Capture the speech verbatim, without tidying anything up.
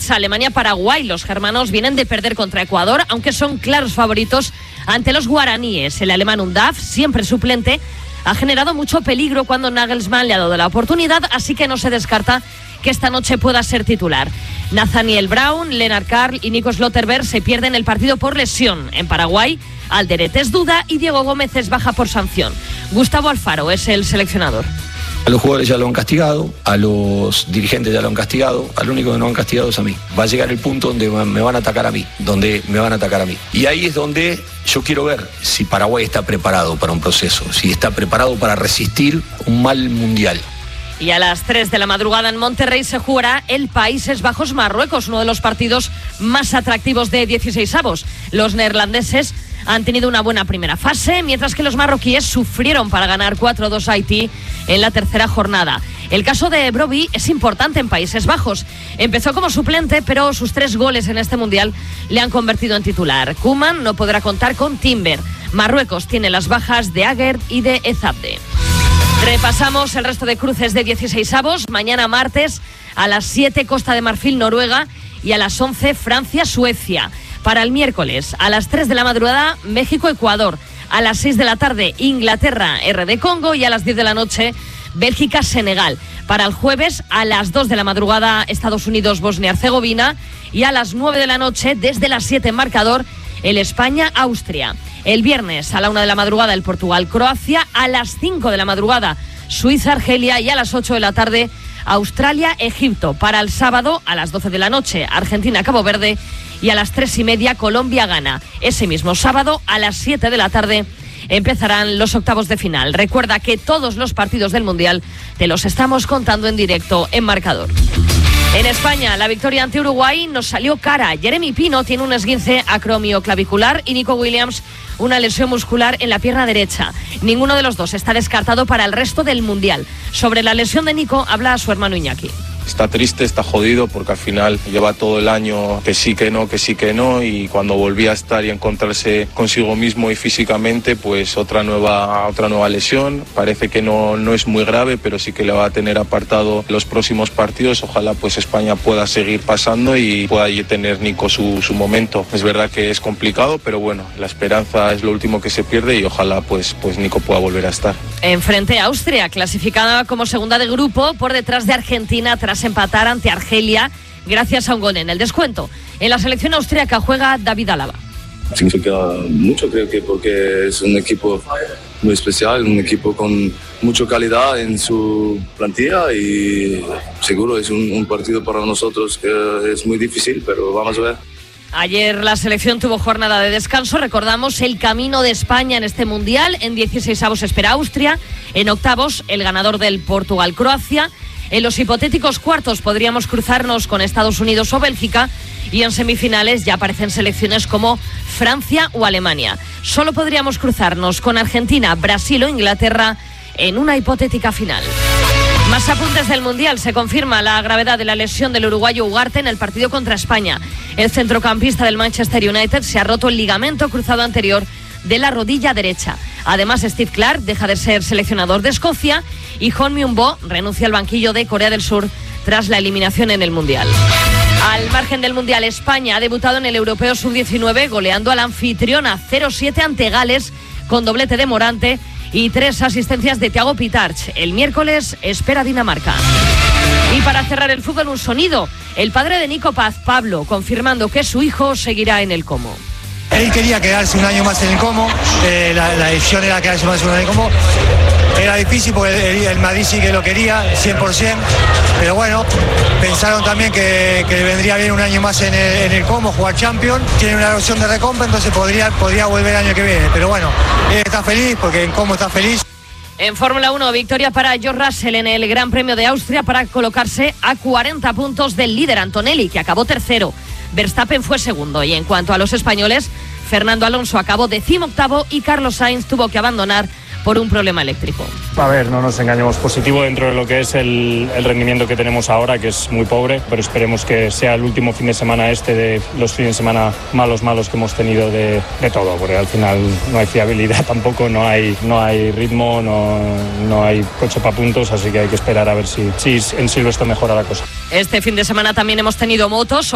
marcha Alemania-Paraguay. Los germanos vienen de perder contra Ecuador, aunque son claros favoritos ante los guaraníes. El alemán Undaf, siempre suplente, ha generado mucho peligro cuando Nagelsmann le ha dado la oportunidad, así que no se descarta que esta noche pueda ser titular. Nathaniel Brown, Lennart Karl y Nico Schlotterberg se pierden el partido por lesión. En Paraguay, Alderet es duda y Diego Gómez es baja por sanción. Gustavo Alfaro es el seleccionador. A los jugadores ya lo han castigado, a los dirigentes ya lo han castigado, al único que no han castigado es a mí. Va a llegar el punto donde me van a atacar a mí, donde me van a atacar a mí. Y ahí es donde yo quiero ver si Paraguay está preparado para un proceso, si está preparado para resistir un mal mundial. Y a las tres de la madrugada en Monterrey se jugará el Países Bajos-Marruecos, uno de los partidos más atractivos de dieciseisavos. Los neerlandeses han tenido una buena primera fase, mientras que los marroquíes sufrieron para ganar cuatro dos a Haití en la tercera jornada. El caso de Brobbey es importante en Países Bajos. Empezó como suplente, pero sus tres goles en este mundial le han convertido en titular. Koeman no podrá contar con Timber. Marruecos tiene las bajas de Aguerd y de Ezabde. Repasamos el resto de cruces de dieciseisavos. Mañana martes a las siete Costa de Marfil, Noruega, y a las once Francia, Suecia. Para el miércoles a las tres de la madrugada México, Ecuador. A las seis de la tarde Inglaterra, R D Congo, y a las diez de la noche Bélgica, Senegal. Para el jueves a las dos de la madrugada Estados Unidos, Bosnia y Herzegovina, y a las nueve de la noche desde las siete en marcador el España, Austria. El viernes a la una de la madrugada el Portugal, Croacia. A las cinco de la madrugada Suiza, Argelia, y a las ocho de la tarde Australia, Egipto. Para el sábado a las doce de la noche Argentina, Cabo Verde, y a las tres y media Colombia, Ghana. Ese mismo sábado a las siete de la tarde empezarán los octavos de final. Recuerda que todos los partidos del Mundial te los estamos contando en directo en Marcador. En España, la victoria ante Uruguay nos salió cara. Jeremy Pino tiene un esguince acromioclavicular y Nico Williams una lesión muscular en la pierna derecha. Ninguno de los dos está descartado para el resto del Mundial. Sobre la lesión de Nico habla su hermano Iñaki. Está triste, está jodido porque al final lleva todo el año que sí, que no, que sí, que no, y cuando volvía a estar y a encontrarse consigo mismo y físicamente, pues otra nueva, otra nueva lesión. Parece que no, no es muy grave, pero sí que le va a tener apartado los próximos partidos. Ojalá pues España pueda seguir pasando y pueda tener Nico su, su momento. Es verdad que es complicado, pero bueno, la esperanza es lo último que se pierde y ojalá pues, pues Nico pueda volver a estar. Enfrente a Austria, clasificada como segunda de grupo por detrás de Argentina tras empatar ante Argelia gracias a un gol en el descuento. En la selección austríaca juega David Alaba. Significa mucho, creo que porque es un equipo muy especial, un equipo con mucha calidad en su plantilla y seguro es un, un partido para nosotros que es muy difícil, pero vamos a ver. Ayer la selección tuvo jornada de descanso. Recordamos el camino de España en este Mundial. En dieciseisavos espera Austria. En octavos el ganador del Portugal-Croacia. En los hipotéticos cuartos podríamos cruzarnos con Estados Unidos o Bélgica. Y en semifinales ya aparecen selecciones como Francia o Alemania. Solo podríamos cruzarnos con Argentina, Brasil o Inglaterra en una hipotética final. Más apuntes del Mundial. Se confirma la gravedad de la lesión del uruguayo Ugarte en el partido contra España. El centrocampista del Manchester United se ha roto el ligamento cruzado anterior de la rodilla derecha. Además, Steve Clark deja de ser seleccionador de Escocia y Hong Myung-bo renuncia al banquillo de Corea del Sur tras la eliminación en el Mundial. Al margen del Mundial, España ha debutado en el Europeo sub diecinueve goleando al anfitriona cero siete ante Gales con doblete de Morante y tres asistencias de Thiago Pitarch. El miércoles espera Dinamarca. Y para cerrar el fútbol, un sonido. El padre de Nico Paz, Pablo, confirmando que su hijo seguirá en el Como. Él quería quedarse un año más en el Como, eh, la, la decisión era quedarse más un año en el Como. Era difícil porque el, el Madrid sí que lo quería, cien por ciento, pero bueno, pensaron también que, que le vendría bien un año más en el, en el Como, jugar Champions. Tiene una opción de recompra, entonces podría, podría volver el año que viene, pero bueno, él está feliz porque en Como está feliz. En Fórmula uno, victoria para George Russell en el Gran Premio de Austria para colocarse a cuarenta puntos del líder Antonelli, que acabó tercero. Verstappen fue segundo. Y en cuanto a los españoles, Fernando Alonso acabó decimoctavo y Carlos Sainz tuvo que abandonar por un problema eléctrico. A ver, no nos engañemos, positivo dentro de lo que es el, el rendimiento que tenemos ahora, que es muy pobre, pero esperemos que sea el último fin de semana este de los fines de semana malos, malos que hemos tenido de, de todo, porque al final no hay fiabilidad tampoco, no hay, no hay ritmo, no, no hay coche para puntos, así que hay que esperar a ver si, si en Silverstone mejora la cosa. Este fin de semana también hemos tenido motos.